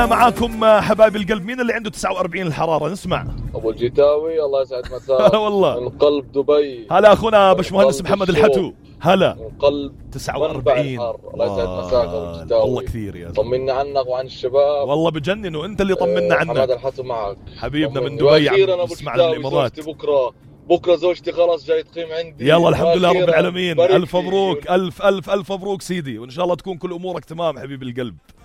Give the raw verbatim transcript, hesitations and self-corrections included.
معاكم حبايب القلب، مين اللي عنده تسعة وأربعين الحرارة؟ نسمع. ابو الجيتاوي، الله يسعد مساك. والله من قلب دبي. هلا اخونا باشمهندس محمد الحتو. هلا. من قلب تسعة وأربعين. الله يسعد مساك ابو الجيتاوي. والله كثير يا زلمه. طمنا عنك وعن الشباب. والله بجنن، وانت اللي طمنا عنك. محمد الحتو معك حبيبنا من دبي. اخيرا ابو الجيتاوي بكره بكره زوجتي خلاص جاي تقيم عندي. يلا الحمد لله رب العالمين. الف مبروك، الف الف الف مبروك سيدي، وان شاء الله تكون كل امورك تمام حبيب القلب.